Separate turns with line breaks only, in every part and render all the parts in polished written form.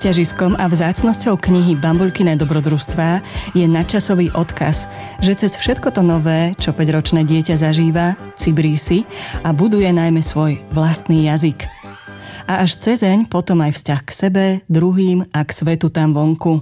Výťažiskom a vzácnosťou knihy Bambulkine dobrodružstvá je nadčasový odkaz, že cez všetko to nové, čo 5-ročné dieťa zažíva, cibrí si a buduje najmä svoj vlastný jazyk. A až cezeň potom aj vzťah k sebe, druhým a k svetu tam vonku.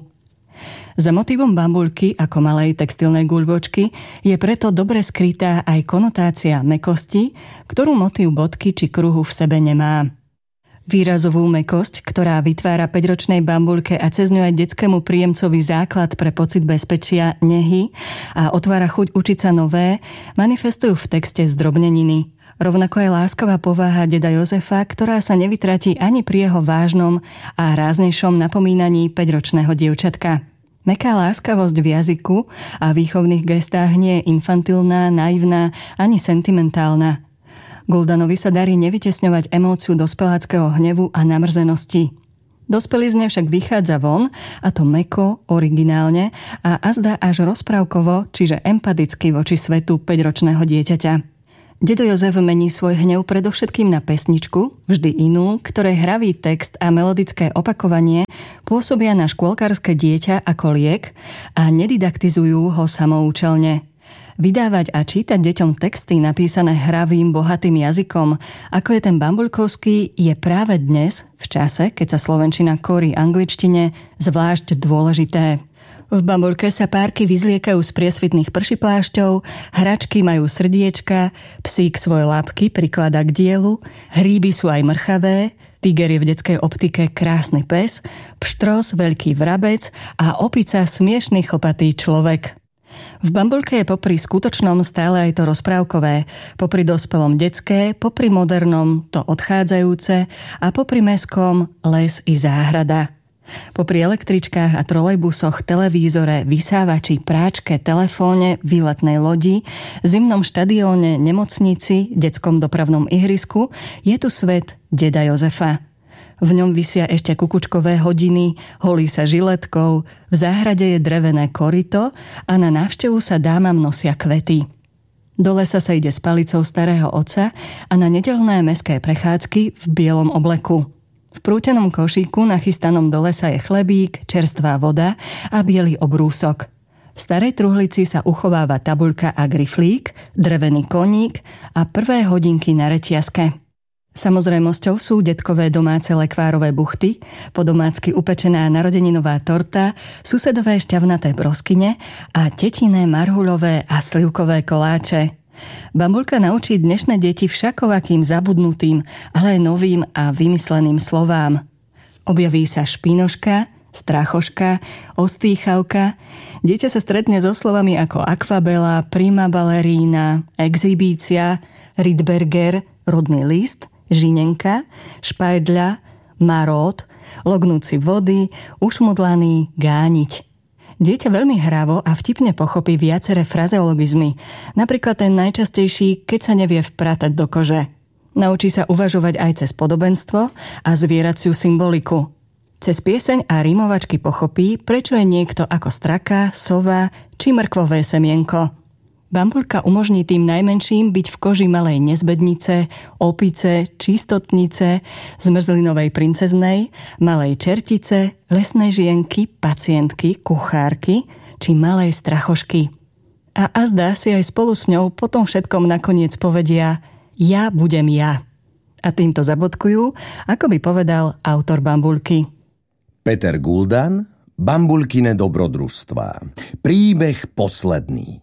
Za motívom bambulky ako malej textilnej guľvočky je preto dobre skrytá aj konotácia mäkkosti, ktorú motív bodky či kruhu v sebe nemá. Výrazovú mäkkosť, ktorá vytvára 5-ročnej bambulke a cez ňu aj detskému príjemcovi základ pre pocit bezpečia, nehy a otvára chuť učiť sa nové, manifestujú v texte zdrobneniny. Rovnako aj láskavá povaha deda Jozefa, ktorá sa nevytratí ani pri jeho vážnom a ráznejšom napomínaní 5-ročného dievčatka. Mäkká láskavosť v jazyku a výchovných gestách nie je infantilná, naivná ani sentimentálna. Guldanovi sa darí nevytesňovať emóciu dospeláckého hnevu a namrzenosti. Dospelý z nej však vychádza von, a to mäkko, originálne a azda až rozprávkovo, čiže empaticky voči svetu 5-ročného dieťaťa. Dedo Jozef mení svoj hnev predovšetkým na pesničku, vždy inú, ktorej hravý text a melodické opakovanie pôsobia na škôlkarské dieťa ako liek a nedidaktizujú ho samoučelne. Vydávať a čítať deťom texty napísané hravým, bohatým jazykom, ako je ten bambulkovský, je práve dnes, v čase, keď sa slovenčina korí angličtine, zvlášť dôležité. V bambulke sa párky vyzliekajú z priesvitných pršiplášťov, hračky majú srdiečka, psík svoje lápky prikladá k dielu, hríby sú aj mrchavé, tiger je v detskej optike krásny pes, pštros veľký vrabec a opica smiešný chlpatý človek. V bambulke je popri skutočnom stále aj to rozprávkové, popri dospelom detské, popri modernom to odchádzajúce a popri mestskom les i záhrada. Popri električkách a trolejbusoch, televízore, vysávači, práčke, telefóne, výletnej lodi, zimnom štadióne, nemocnici, detskom dopravnom ihrisku je tu svet deda Jozefa. V ňom visia ešte kukučkové hodiny, holí sa žiletkou, v záhrade je drevené koryto a na návštevu sa dámam nosia kvety. Do lesa sa ide s palicou starého otca a na nedeľné mestské prechádzky v bielom obleku. V prútenom košíku nachystanom do lesa je chlebík, čerstvá voda a biely obrúsok. V starej truhlici sa uchováva tabuľka a griflík, drevený koník a prvé hodinky na reťazke. Samozrejmosťou sú detkové domáce lekvárové buchty, po domácky upečená narodeninová torta, susedové šťavnaté broskyne a tetiné marhuľové a slivkové koláče. Bambulka naučí dnešné deti všakovakým zabudnutým, ale aj novým a vymysleným slovám. Objaví sa špinoška, strachoška, ostýchavka. Dieťa sa stretne so slovami ako akvabela, prima ballerína, exhibícia, Rydberger, rodný list, žinenka, špajdľa, maród, lognúci vody, ušmudlaný, gániť. Dieťa veľmi hravo a vtipne pochopí viaceré frazeologizmy, napríklad ten najčastejší, keď sa nevie vpratať do kože. Naučí sa uvažovať aj cez podobenstvo a zvieraciu symboliku. Cez pieseň a rímovačky pochopí, prečo je niekto ako straka, sova či mrkvové semienko. Bambulka umožní tým najmenším byť v koži malej nezbednice, opice, čistotnice, zmrzlinovej princeznej, malej čertice, lesnej žienky, pacientky, kuchárky či malej strachošky. A azda si aj spolu s ňou potom všetkom nakoniec povedia ja budem ja. A týmto zabodkujú, ako by povedal autor bambulky.
Peter Guldan, Bambulkine dobrodružstvá. Príbeh posledný.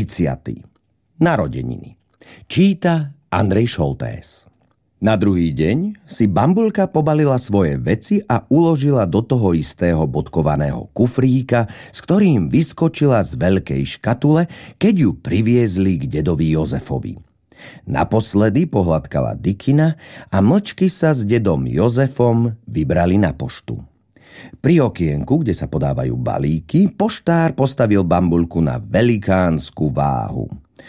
30. Narodeniny. Číta Andrej Šoltés. Na druhý deň si Bambulka pobalila svoje veci a uložila do toho istého bodkovaného kufríka, s ktorým vyskočila z veľkej škatule, keď ju priviezli k dedovi Jozefovi. Naposledy pohľadkala Dikina a mlčky sa s dedom Jozefom vybrali na poštu. Pri okienku, kde sa podávajú balíky, poštár postavil Bambulku na velikánsku váhu.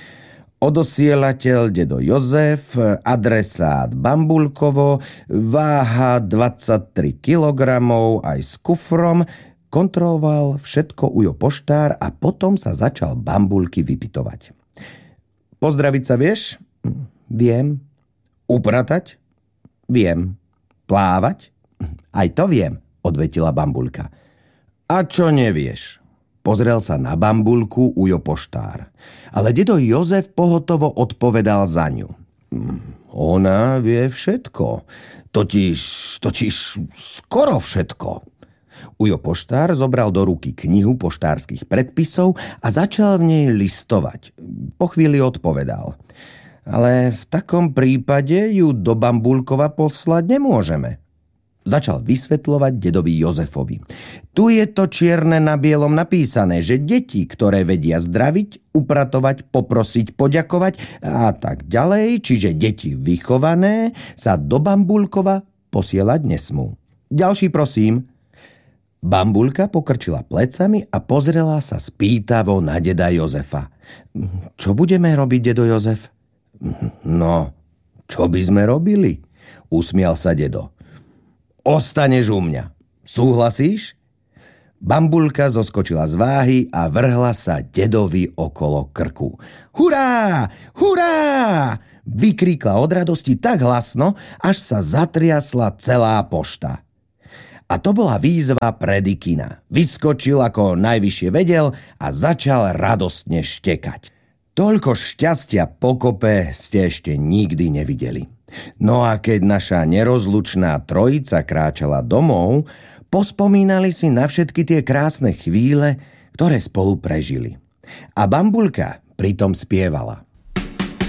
Odosielateľ dedo Jozef, adresát Bambulkovo, váha 23 kg, aj s kufrom, kontroloval všetko ujo poštár a potom sa začal Bambulky vypytovať. Pozdraviť sa vieš? Viem. Upratať? Viem. Plávať? Aj to viem. odvetila Bambulka. A čo nevieš? Pozrel sa na Bambulku Ujo poštár. Ale dedo Jozef pohotovo odpovedal za ňu. Ona vie všetko. Totiž skoro všetko. Ujo poštár zobral do ruky knihu poštárskych predpisov a začal v nej listovať. Po chvíli odpovedal. Ale v takom prípade ju do Bambulkova poslať nemôžeme. Začal vysvetľovať dedovi Jozefovi. Tu je to čierne na bielom napísané, že deti, ktoré vedia zdraviť, upratovať, poprosiť, poďakovať a tak ďalej, čiže deti vychované, sa do Bambulkova posielať nesmú. Ďalší prosím. Bambulka pokrčila plecami a pozrela sa spýtavo na deda Jozefa. Čo budeme robiť, dedo Jozef? No, čo by sme robili? Usmial sa dedo. Ostaneš u mňa. Súhlasíš? Bambulka zoskočila z váhy a vrhla sa dedovi okolo krku. Hurá! Hurá! Vykríkla od radosti tak hlasno, až sa zatriasla celá pošta. A to bola výzva pre Dikina. Vyskočil ako najvyššie vedel a začal radostne štekať. Toľko šťastia pokope ste ešte nikdy nevideli. No a keď naša nerozlučná trojica kráčala domov, pospomínali si na všetky tie krásne chvíle, ktoré spolu prežili. A Bambulka pritom spievala.